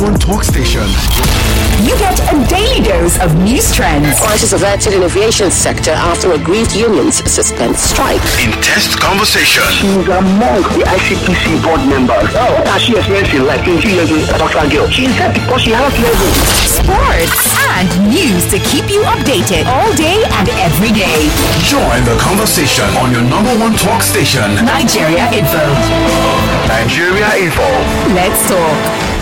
one talk station. You get a daily dose of news trends. Prices averted in aviation sector after aggrieved unions suspend strike. Intense conversation. She's among the ICPC board members. Oh, has she experienced in like 20 years with a doctor girl? She said because she has level. Sports and news to keep you updated all day and every day. Join the conversation on your number one talk station. Nigeria Info. Nigeria Info. Let's talk.